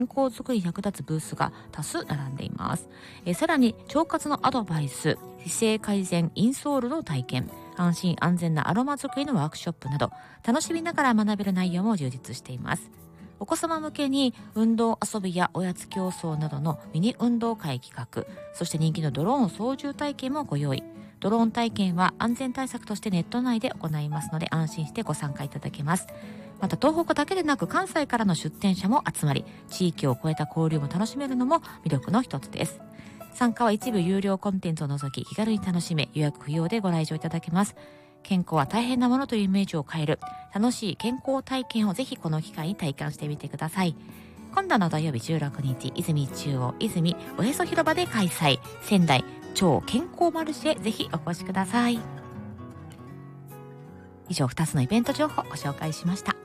康づくりに役立つブースが多数並んでいます。さらに腸活のアドバイス、姿勢改善インソールの体験、安心安全なアロマ作りのワークショップなど、楽しみながら学べる内容も充実しています。お子様向けに運動遊びやおやつ競争などのミニ運動会企画、そして人気のドローン操縦体験もご用意。ドローン体験は安全対策としてネット内で行いますので、安心してご参加いただけます。また東北だけでなく関西からの出店者も集まり、地域を超えた交流も楽しめるのも魅力の一つです。参加は一部有料コンテンツを除き気軽に楽しめ、予約不要でご来場いただけます。健康は大変なものというイメージを変える楽しい健康体験をぜひこの機会に体感してみてください。今度の土曜日16日、泉中央泉おへそ広場で開催、仙台超健康マルシェ、ぜひお越しください。以上2つのイベント情報をご紹介しました。